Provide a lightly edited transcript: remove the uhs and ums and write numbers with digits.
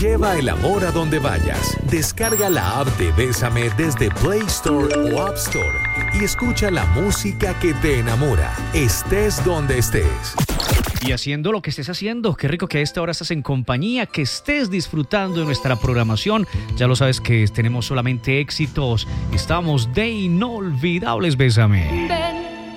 Lleva el amor a donde vayas. Descarga la app de Bésame desde Play Store o App Store y escucha la música que te enamora, estés donde estés. Y haciendo lo que estés haciendo, qué rico que a esta hora estás en compañía, que estés disfrutando de nuestra programación. Ya lo sabes que tenemos solamente éxitos. Estamos de inolvidables, Bésame.